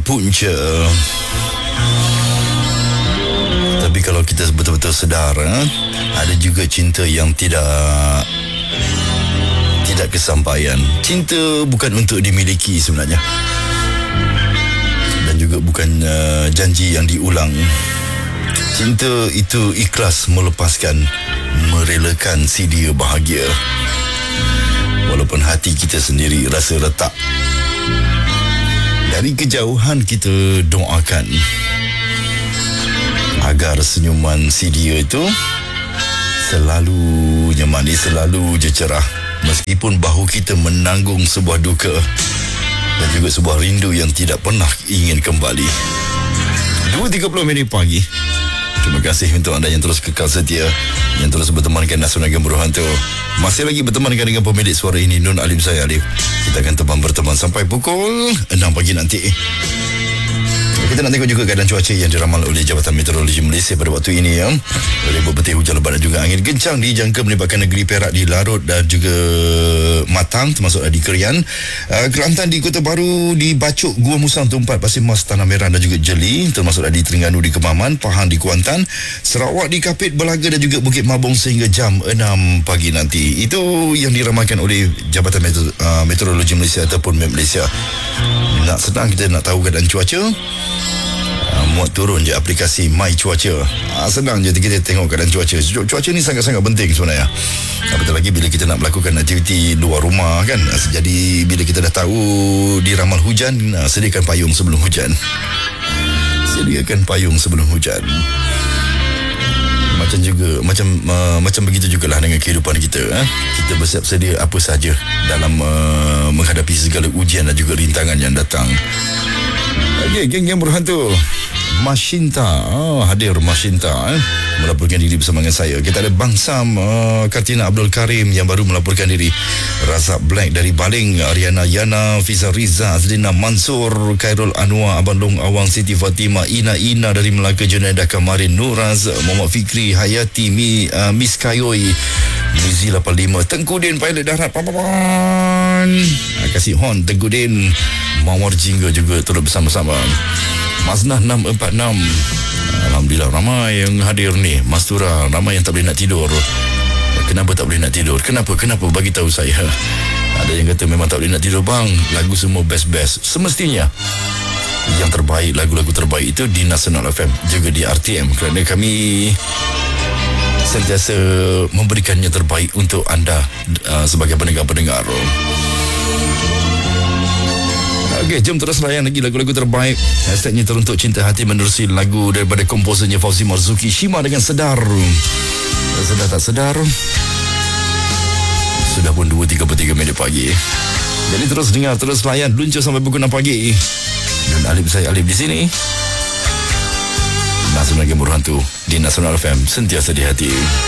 punca. Tapi kalau kita betul-betul sedar, ada juga cinta yang tidak kesampaian. Cinta bukan untuk dimiliki sebenarnya, dan juga bukan janji yang diulang. Cinta itu ikhlas melepaskan, merelakan si dia bahagia, walaupun hati kita sendiri rasa retak. Dari kejauhan kita doakan agar senyuman si dia itu selalu manis, selalu je cerah, meskipun bahu kita menanggung sebuah duka dan juga sebuah rindu yang tidak pernah ingin kembali. 2.30 pagi. Terima kasih untuk anda yang terus kekal setia, yang terus bertemankan Nasional Gembira Hantu. Masih lagi bertemankan dengan pemilik suara ini, Nun Alim saya Alif. Kita akan berteman sampai pukul 6 pagi nanti. Kita nak tengok juga keadaan cuaca yang diramal oleh Jabatan Meteorologi Malaysia pada waktu ini, ya. Boleh berpetir hujan lebat dan juga angin kencang dijangka melibatkan negeri Perak di Larut dan juga Matang, termasuk di Kerian, Kelantan, di Kota Baru, di Bacuk, Gua Musang, Tumpat, Pasir Mas, Tanah Merah dan juga Jeli, termasuk di Terengganu, di Kemaman, Pahang, di Kuantan, Sarawak, di Kapit, Belaga dan juga Bukit Mabung sehingga jam 6 pagi nanti. Itu yang diramalkan oleh Jabatan Meteorologi Malaysia ataupun MET Malaysia. Nak senang kita nak tahu keadaan cuaca, muat turun je aplikasi My Cuaca. Senang je kita tengok keadaan cuaca. Cuaca ni sangat-sangat penting sebenarnya. Apatah lagi bila kita nak melakukan aktiviti luar rumah, kan. Jadi bila kita dah tahu diramal hujan, sediakan payung sebelum hujan. Sediakan payung sebelum hujan. Macam begitu jugalah dengan kehidupan kita. Kita bersiap sedia apa saja dalam menghadapi segala ujian dan juga rintangan yang datang. Okey, geng-geng berhantu. Mashinta, hadir Mashinta melaporkan diri bersama dengan saya. Kita ada Bang Sam, Kartina Abdul Karim yang baru melaporkan diri, Razak Black dari Baling, Ariana Yana, Fiza Riza, Azlina Mansur, Khairul Anwar, Abang Long Awang, Siti Fatimah, Ina dari Melaka, Junaidah Kamarin, Nuraz, Muhammad Fikri, Hayati, Miss Kayoi, Muzi 85, Tengkudin pilot darat, kasih hon Tengkudin, Mawar Jingga juga turut bersama-sama. Maznah 646, alhamdulillah ramai yang hadir ni. Mastura, ramai yang tak boleh nak tidur. Kenapa tak boleh nak tidur? Kenapa? Bagi tahu saya. Ada yang kata memang tak boleh nak tidur bang, lagu semua best-best. Semestinya yang terbaik, lagu-lagu terbaik itu di Nasional FM, juga di RTM, kerana kami sentiasa memberikan yang terbaik untuk anda sebagai pendengar-pendengar. Okey, jom terus layan lagi lagu-lagu terbaik. Hashtagnya teruntuk cinta hati menerusi lagu daripada komposernya Fauzi Marzuki, Shima dengan Sedar. Sedar tak sedar? Sudah pun 2.33 pagi. Jadi terus dengar, terus layan, luncur sampai pukul 6 pagi. Dan Alif saya Alif di sini. Nasional Gembira Hantu di Nasional FM, sentiasa di hati.